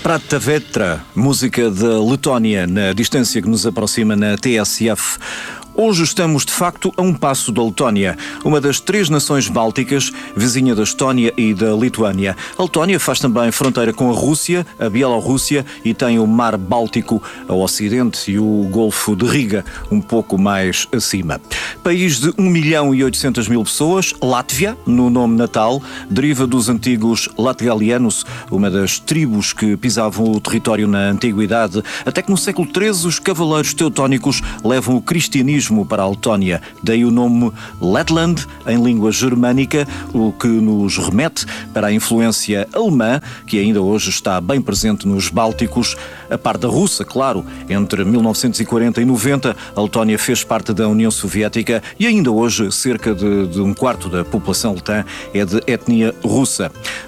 Prata Vetra, música da Letónia, na distância que nos aproxima na TSF. Hoje estamos, de facto, a um passo da Letónia, uma das 3 nações bálticas, vizinha da Estónia e da Lituânia. A Letónia faz também fronteira com a Rússia, a Bielorrússia e tem o Mar Báltico ao ocidente e o Golfo de Riga, um pouco mais acima. País de 1.800.000 pessoas, Látvia, no nome natal, deriva dos antigos latgalianos, uma das tribos que pisavam o território na Antiguidade, até que no século XIII os cavaleiros teutónicos levam o cristianismo para a Letónia, daí o nome Letland, em língua germânica, o que nos remete para a influência alemã, que ainda hoje está bem presente nos Bálticos, a par da russa, claro. Entre 1940 e 90, a Letónia fez parte da União Soviética e ainda hoje cerca de um quarto da população letã é de etnia russa.